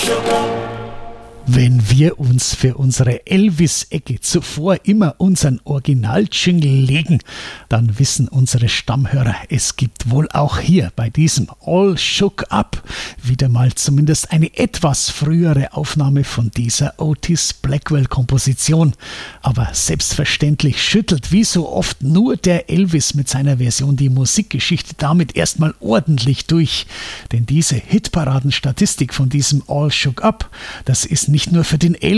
Wenn wir uns für unsere Elvis-Ecke zuvor immer unseren Original-Jingle legen, dann wissen unsere Stammhörer, es gibt wohl auch hier bei diesem All Shook Up wieder mal zumindest eine etwas frühere Aufnahme von dieser Otis Blackwell-Komposition. Aber selbstverständlich schüttelt wie so oft nur der Elvis mit seiner Version die Musikgeschichte damit erstmal ordentlich durch. Denn diese Hitparadenstatistik von diesem All Shook Up, das ist nicht nur für den Elvis